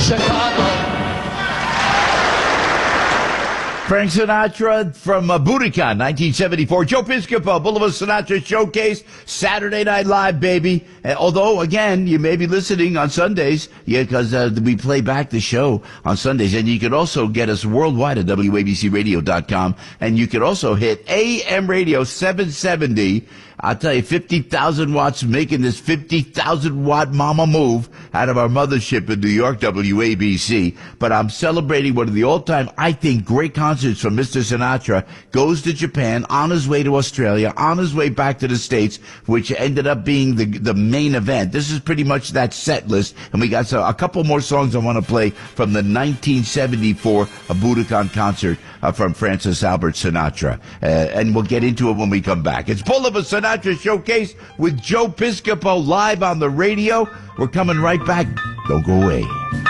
Chicago. Frank Sinatra from Budokan, 1974. Joe Piscopo, Boulevard Sinatra Showcase, Saturday Night Live, baby. Although, again, you may be listening on Sundays, because we play back the show on Sundays. And you can also get us worldwide at WABCRadio.com. And you can also hit AM Radio 770. I'll tell you, 50,000 watts making this 50,000 watt mama move out of our mothership in New York, WABC. But I'm celebrating one of the all-time, I think, great concerts from Mr. Sinatra. Goes to Japan, on his way to Australia, on his way back to the States, which ended up being the main event. This is pretty much that set list. And we got a couple more songs I want to play from the 1974 Budokan concert from Francis Albert Sinatra. And we'll get into it when we come back. It's Boulevard Sinatra Showcase with Joe Piscopo live on the radio. We're coming right back. Don't go away.